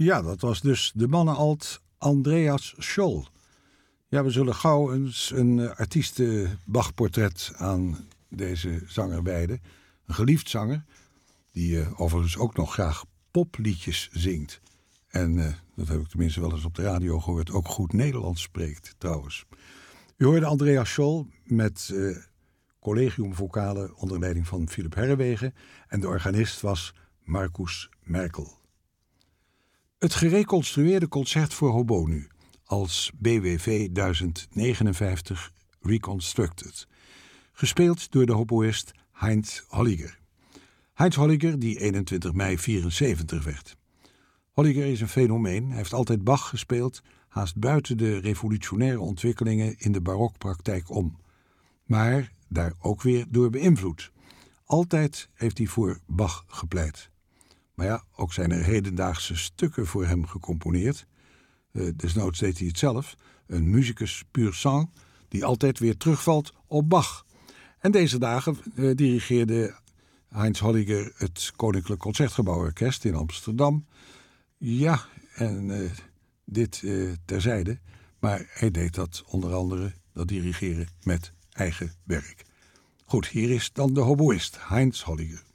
Ja, dat was dus de mannenalt Andreas Scholl. Ja, we zullen gauw eens een artiesten-Bach-portret aan deze zanger wijden. Een geliefd zanger, die overigens ook nog graag popliedjes zingt. En, dat heb ik tenminste wel eens op de radio gehoord, ook goed Nederlands spreekt trouwens. U hoorde Andreas Scholl met Collegium Vocale onder leiding van Philip Herrewegen. En de organist was Marcus Merkel. Het gereconstrueerde concert voor hobo nu, als BWV 1059 Reconstructed. Gespeeld door de hoboïst Heinz Holliger. Heinz Holliger die 21 mei 74 werd. Holliger is een fenomeen. Hij heeft altijd Bach gespeeld, haast buiten de revolutionaire ontwikkelingen in de barokpraktijk om. Maar daar ook weer door beïnvloed. Altijd heeft hij voor Bach gepleit. Maar ja, ook zijn er hedendaagse stukken voor hem gecomponeerd. Desnoods deed hij het zelf. Een musicus pur sang die altijd weer terugvalt op Bach. En deze dagen dirigeerde Heinz Holliger het Koninklijk Concertgebouworkest in Amsterdam. Ja, en dit terzijde. Maar hij deed dat onder andere, dat dirigeren, met eigen werk. Goed, hier is dan de hoboïst Heinz Holliger.